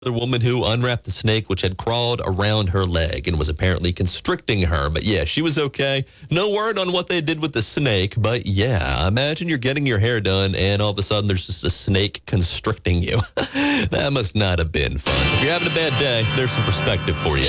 woman who unwrapped the snake, which had crawled around her leg and was apparently constricting her. But yeah, she was okay. No word on what they did with the snake, but yeah, imagine you're getting your hair done and all of a sudden there's just a snake constricting you. That must not have been fun. So if you're having a bad day, there's some perspective for you.